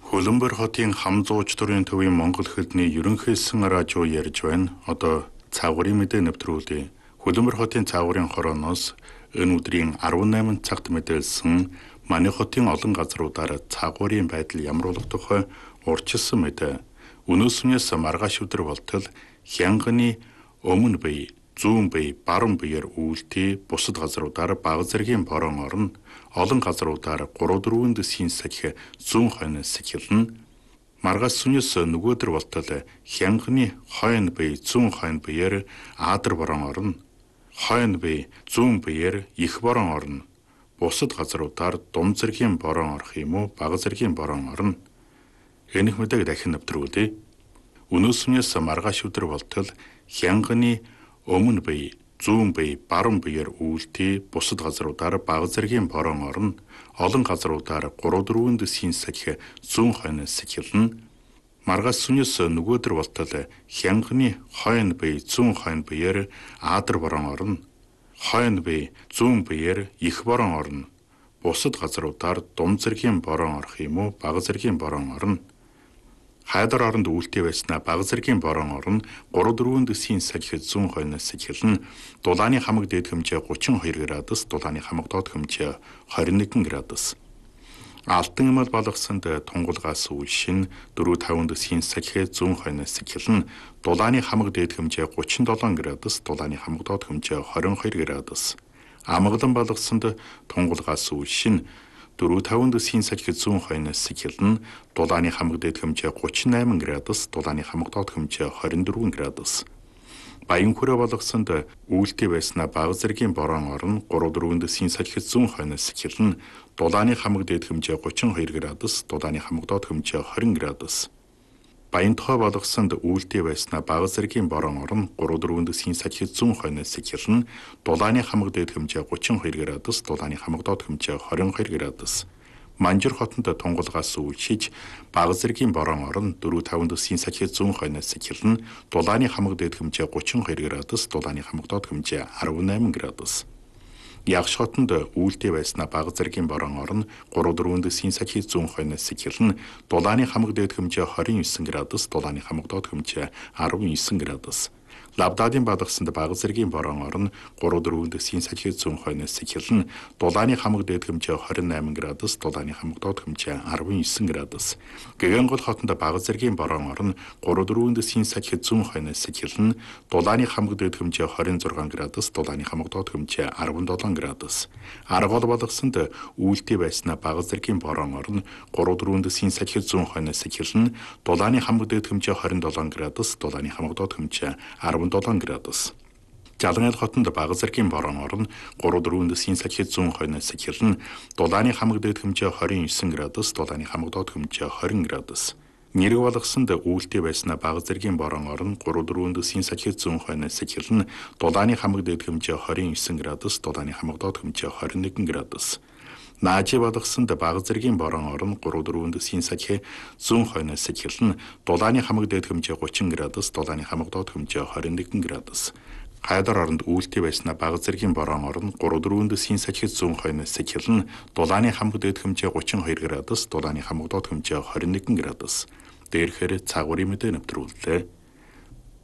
Хөлбөмбөр хотын хам зууч дурын төвийн Монгол хэлний ерөнхийсэн радио ярьж байна. Одоо цаагуурын мэдээ нэвтрүүлээ. Хөлбөмбөр хотын цаагуурын хорооноос энэ өдрийн 18 цагт мэдээлсэн манай хотын олон газруудаар цаагуурын байдал ямар болох тухай урьдчилсан мэдээ. Өнөөснөөс маргааш өдөр болтол хянганы өмнө бие, зүүн бие, баруун биеэр үйлдэл бусад газруудаар бага зэргийн борон орно. Олон газруудаар 3-4 дэсийн сахих зүүн хойноос эхэлнэ. Маргааш сүнээс нөгөөдөр болтол хянганы хойно бие, зүүн хойно биеэр аадар борон орно. Хойно бие, зүүн биеэр их борон орно. Бусад газруудаар дум зэргийн борон орох юм уу, бага зэргийн борон орно. Энэх мэдээг дахин нэвтрүүлье. Өнөөснөөс маргааш өдөр болтол хянганы өмнө бие, зүүн бие, баруун биеэр үйлдэл бусад газруудаар бага зэргийн борон орно. Олон газруудаар 3-4 дэсийн сахих зүүн хойноос эхэлнэ. Маргааш сүнээс нөгөөдөр болтол хянганы хойно бие, зүүн хойно биеэр аадар борон орно. Хойно бие, зүүн биеэр их борон орно. Бусад газруудаар дум зэргийн борон орох юм уу, бага зэргийн борон орно. Хайдар оронд үйлдэл байснаа бага зэргийн борон орно. 3-4 дэсийн сахих зүүн хойноос эхэлнэ. Дулааны хамаг дээд хэмжээ 32 градус, дулааны хамаг доод хэмжээ 21 градус. Алтан эмэл балгасанд тунгуулгаас үйлшин 4-5 дэсийн сахих зүүн хойноос эхэлнэ. Дулааны хамаг дээд хэмжээ 37 градус, дулааны хамаг доод хэмжээ 22 градус. Амгалан балгасанд тунгуулгаас үйлшин 4-5 дэсийн сахих зүүн хойноос эхэлнэ. Дулааны хамаг дээд хэмжээ 38 градус, дулааны хамаг доод хэмжээ 24 градус. Баянхүрэ балгасанд үйлдэл байснаа бага зэргийн борон орно. 3-4 дэсийн сахих зүүн хойноос эхэлнэ. Дулааны хамаг дээд хэмжээ 32 градус, дулааны хамаг доод хэмжээ 20 градус. Баянтохой балгасанд үйлдэл байснаа бага зэргийн борон орно. 3-4 дэсийн сахих зүүн хойноос эхэлнэ. Дулааны хамаг дээд хэмжээ 32 градус, дулааны хамаг доод хэмжээ 22 градус. Манжир хотод тунгуулгаас үйлшиж бага зэргийн борон орно. 4-5 дэсийн сахих зүүн хойноос эхэлнэ. Дулааны хамаг дээд хэмжээ 32 градус, дулааны хамаг доод хэмжээ 18 градус. Ягш хотод үйлдэл байснаа бага зэргийн борон орно. 3-4 дэсийн сахих зүүн хойноос эхэлнэ. Дулааны хамаг дээд хэмжээ 29 градус, дулааны хамаг доод хэмжээ 19 градус. Лавдадын балгасанд бага зэргийн борон орно. 3-4 дэсийн сахих зүүн хойноос эхэлнэ. Дулааны хамаг дээд хэмжээ 28 градус, дулааны хамаг доод хэмжээ 19 градус. Гэгэнгол хотод бага зэргийн борон орно. 3-4 дэсийн сахих зүүн хойноос эхэлнэ. Дулааны хамаг дээд хэмжээ 26 градус, дулааны хамаг доод хэмжээ 17 градус. Аргол балгасанд үйлдэл байснаа бага зэргийн борон орно. 3-4 дэсийн сахих зүүн хойноос эхэлнэ. Дулааны хамаг дээд хэмжээ 27 градус, дулааны хамаг доод хэмжээ 17 градус. Жалгайл хотод бага зэргийн борон орно. 3-4 дэсийн сахих зүүн хойноос эхэлнэ. Дулааны хамаг дээд хэмжээ 29 градус, дулааны хамаг доод хэмжээ 20 градус. Нэрэг балгасанд үйлдэл байснаа бага зэргийн борон орно. 3-4 дэсийн сахих зүүн хойноос эхэлнэ. Дулааны хамаг дээд хэмжээ 29 градус, дулааны хамаг доод хэмжээ 21 градус. Наажи балгасанд бага зэргийн борон орно. 3-4 дэсийн сахих зүүн хойноос эхэлнэ. Дулааны хамаг дээд хэмжээ 30 градус, дулааны хамаг доод хэмжээ 21 градус. Хайдар оронд үйлдэл байснаа бага зэргийн борон орно. 3-4 дэсийн сахих зүүн хойноос эхэлнэ. Дулааны хамаг дээд хэмжээ 32 градус, дулааны хамаг доод хэмжээ 21 градус. Дээрхээр цаагуурын мэдээ нэвтрүүллээ.